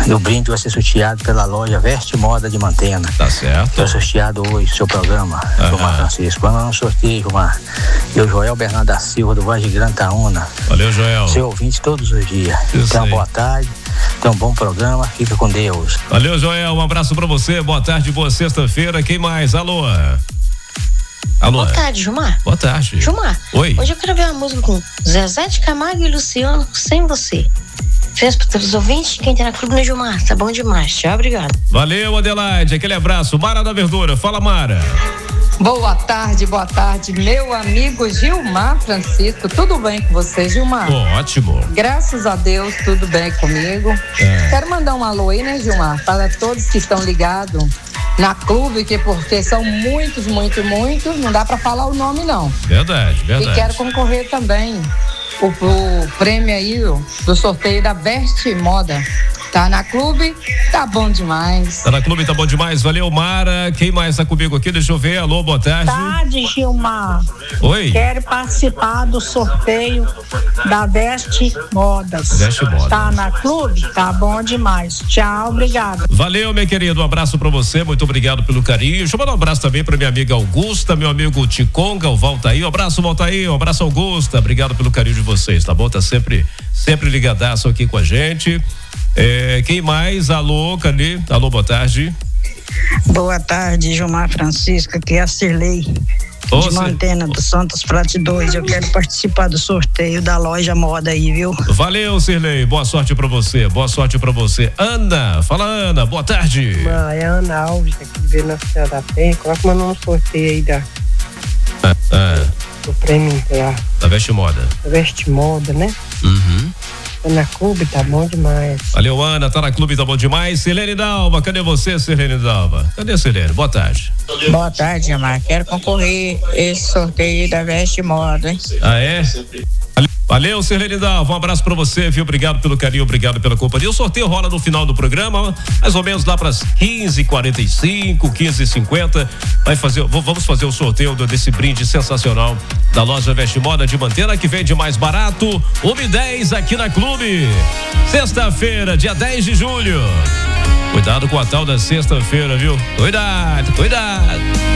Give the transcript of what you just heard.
O brinde vai ser sorteado pela loja Veste Moda de Mantena. Tá certo. Foi sorteado hoje, seu programa, Gilmar Francisco. Vamos lá no sorteio, Gilmar. E o Joel Bernardo da Silva, do Vaz de Granta-Una. Valeu, Joel. Seu ouvinte todos os dias. Então, boa tarde. Então, bom programa. Fica com Deus. Valeu, Joel. Um abraço pra você. Boa tarde, boa sexta-feira. Quem mais? Alô? Alô? Boa tarde, Gilmar. Boa tarde. Gilmar. Oi. Hoje eu quero ver uma música com Zezé de Camargo e Luciano, Sem Você. Fez para todos os ouvintes, quem tá na Clube no Gilmar, tá bom demais. Tchau, obrigado. Valeu, Adelaide, aquele abraço. Mara da Verdura, fala, Mara. Boa tarde, meu amigo Gilmar Francisco. Tudo bem com você, Gilmar? Ótimo. Graças a Deus, tudo bem comigo. Quero mandar um alô aí, né, Gilmar? Para todos que estão ligados na Clube, porque são muitos, não dá para falar o nome, não. Verdade. E quero concorrer também o prêmio aí do sorteio da Veste Moda. Tá na Clube, tá bom demais. Tá na Clube, tá bom demais. Valeu, Mara. Quem mais tá comigo aqui? Deixa eu ver. Alô, boa tarde. Tarde, Gilmar. Oi. Quero participar do sorteio da Veste Modas. Veste Modas. Tá na Clube? Tá bom demais. Tchau, obrigado. Valeu, minha querida. Um abraço pra você. Muito obrigado pelo carinho. Deixa eu mandar um abraço também pra minha amiga Augusta, meu amigo Ticonga, o Valtaí. Um abraço, Valtaí. Um abraço, Augusta. Obrigado pelo carinho de vocês, tá bom? Tá sempre ligadaço aqui com a gente. Quem mais? Alô, cadê? Alô, boa tarde. Boa tarde, Gilmar Francisco, aqui é a Cirlei de Mantena, do Santos Prate 2. Eu quero participar do sorteio da loja Moda aí, viu? Valeu, Cirlei, boa sorte pra você, Ana, fala, Ana, boa tarde. É a Ana Alves, aqui de Vila Cidade da Penha. Coloca o meu nome no sorteio aí do prêmio da Veste Moda. Da Veste Moda, né? Uhum. Tá na Clube, tá bom demais. Valeu, Ana, tá na Clube, tá bom demais. Silene Dalva, cadê você, Silene Dalva? Cadê, Silene? Boa tarde. Boa tarde, Gilmar. Quero concorrer esse sorteio da Veste Moda, hein? Ah, é? Valeu, Silene Dalva, um abraço pra você, viu? Obrigado pelo carinho, obrigado pela companhia. O sorteio rola no final do programa, mais ou menos lá pras 15h45, 15h50. Vamos fazer o sorteio desse brinde sensacional da loja Veste Moda de Mantena, que vende mais barato, 1h10 aqui na Clube. Sexta-feira, dia 10 de julho. Cuidado com a tal da sexta-feira, viu? Cuidado.